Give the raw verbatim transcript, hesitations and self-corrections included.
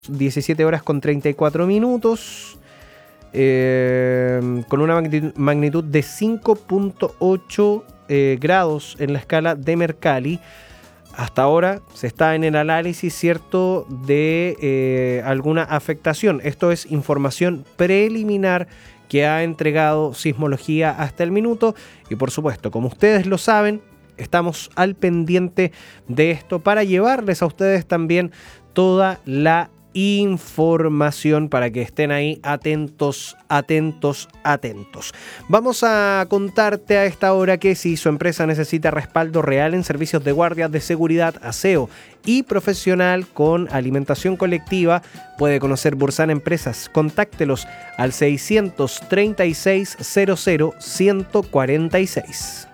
diecisiete horas con treinta y cuatro minutos, eh, con una magnitud, magnitud de cinco punto ocho eh, grados en la escala de Mercalli. Hasta ahora se está en el análisis, ¿cierto?, de eh, alguna afectación. Esto es información preliminar que ha entregado Sismología hasta el minuto. Y por supuesto, como ustedes lo saben, estamos al pendiente de esto para llevarles a ustedes también toda la información para que estén ahí atentos, atentos, atentos. Vamos a contarte a esta hora que si su empresa necesita respaldo real en servicios de guardia de seguridad, aseo y profesional con alimentación colectiva, puede conocer Bursan Empresas. Contáctelos al seiscientos treinta y seis cero cero ciento cuarenta y seis.